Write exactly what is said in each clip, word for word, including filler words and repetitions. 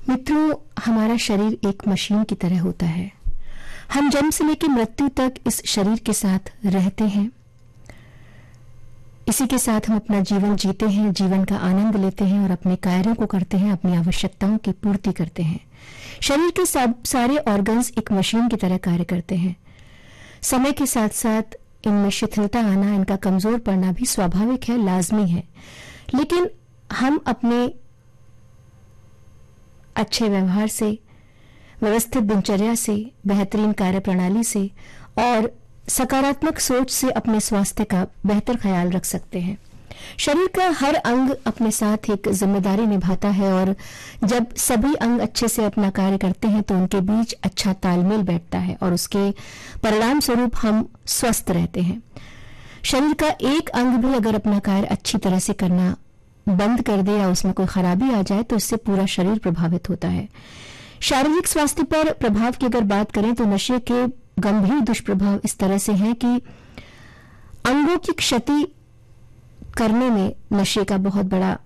मित्रों, हमारा शरीर एक मशीन की तरह होता है। हम जन्म से लेकर मृत्यु तक इस शरीर के साथ रहते हैं। इसी के साथ हम अपना जीवन जीते हैं, जीवन का आनंद लेते हैं और अपने कार्यों को करते हैं, अपनी आवश्यकताओं की पूर्ति करते हैं। शरीर के सब सारे ऑर्गन्स एक मशीन की तरह कार्य करते हैं। समय के साथ साथ इनमें शिथिलता आना, इनका कमजोर पड़ना भी स्वाभाविक है, लाजमी है। लेकिन हम अपने अच्छे व्यवहार से, व्यवस्थित दिनचर्या से, बेहतरीन कार्यप्रणाली से और सकारात्मक सोच से अपने स्वास्थ्य का बेहतर ख्याल रख सकते हैं। शरीर का हर अंग अपने साथ एक जिम्मेदारी निभाता है और जब सभी अंग अच्छे से अपना कार्य करते हैं तो उनके बीच अच्छा तालमेल बैठता है और उसके परिणाम स्वरूप हम स्वस्थ रहते हैं। शरीर का एक अंग भी अगर अपना कार्य अच्छी तरह से करना बंद कर दे या उसमें कोई खराबी आ जाए तो इससे पूरा शरीर प्रभावित होता है। शारीरिक स्वास्थ्य पर प्रभाव की अगर बात करें तो नशे के गंभीर दुष्प्रभाव इस तरह से हैं कि अंगों की क्षति करने में नशे का बहुत बड़ा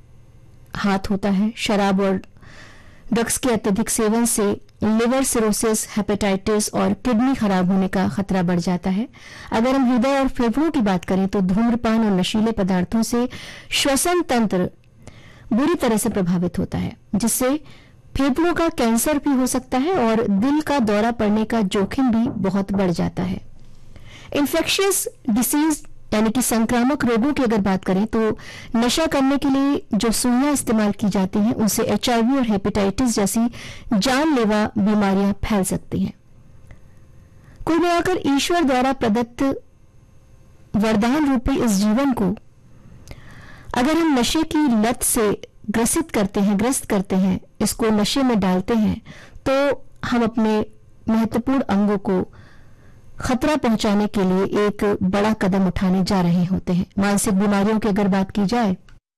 हाथ होता है। शराब और ड्रग्स के अत्यधिक सेवन से लिवर सिरोसिस, हेपेटाइटिस और किडनी खराब होने का खतरा बढ़ जाता है। अगर हम हृदय और फेफड़ों की बात करें तो धूम्रपान और नशीले पदार्थों से श्वसन तंत्र बुरी तरह से प्रभावित होता है, जिससे फेफड़ों का कैंसर भी हो सकता है और दिल का दौरा पड़ने का जोखिम भी बहुत बढ़ जाता है। इन्फेक्शियस डिसीज यानी कि संक्रामक रोगों की अगर बात करें तो नशा करने के लिए जो सुइयां इस्तेमाल की जाती हैं उनसे एचआईवी और हेपेटाइटिस जैसी जानलेवा बीमारियां फैल सकती हैं। कुल मिलाकर ईश्वर द्वारा प्रदत्त वरदान रूपी इस जीवन को अगर हम नशे की लत से ग्रसित करते हैं, ग्रस्त करते हैं, इसको नशे में डालते हैं तो हम अपने महत्वपूर्ण अंगों को खतरा पहुंचाने के लिए एक बड़ा कदम उठाने जा रहे होते हैं। मानसिक बीमारियों की अगर बात की जाए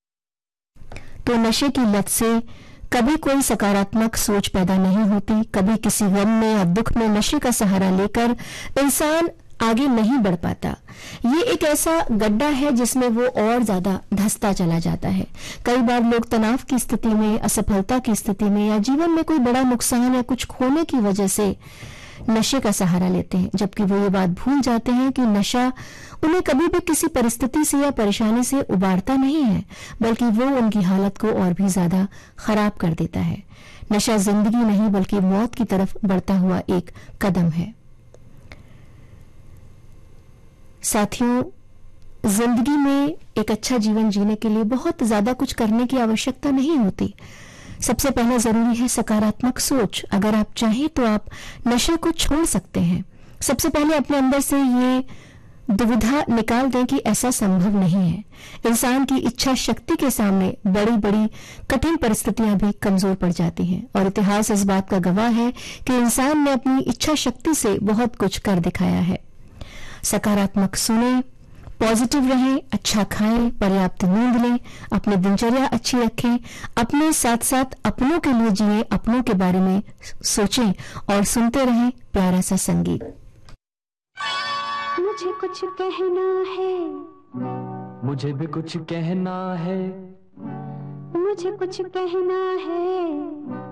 तो नशे की लत से कभी कोई सकारात्मक सोच पैदा नहीं होती। कभी किसी गम में या दुख में नशे का सहारा लेकर इंसान आगे नहीं बढ़ पाता। ये एक ऐसा गड्ढा है जिसमें वो और ज्यादा धंसता चला जाता है। कई बार लोग तनाव की स्थिति में, असफलता की स्थिति में या जीवन में कोई बड़ा नुकसान या कुछ खोने की वजह से नशे का सहारा लेते हैं, जबकि वो ये बात भूल जाते हैं कि नशा उन्हें कभी भी किसी परिस्थिति से या परेशानी से उबारता नहीं है, बल्कि वो उनकी हालत को और भी ज्यादा खराब कर देता है। नशा जिंदगी नहीं बल्कि मौत की तरफ बढ़ता हुआ एक कदम है। साथियों, जिंदगी में एक अच्छा जीवन जीने के लिए बहुत ज्यादा कुछ करने की आवश्यकता नहीं होती। सबसे पहले जरूरी है सकारात्मक सोच। अगर आप चाहें तो आप नशे को छोड़ सकते हैं। सबसे पहले अपने अंदर से ये दुविधा निकाल दें कि ऐसा संभव नहीं है। इंसान की इच्छा शक्ति के सामने बड़ी बड़ी कठिन परिस्थितियां भी कमजोर पड़ जाती हैं और इतिहास इस बात का गवाह है कि इंसान ने अपनी इच्छा शक्ति से बहुत कुछ कर दिखाया है। सकारात्मक सुने, पॉजिटिव रहें, अच्छा खाएं, पर्याप्त नींद लें, अपनी दिनचर्या अच्छी रखें, अपने साथ साथ अपनों के लिए जिएं, अपनों के बारे में सोचें और सुनते रहें प्यारा सा संगीत। मुझे कुछ कहना है, मुझे भी कुछ कहना है, मुझे कुछ कहना है,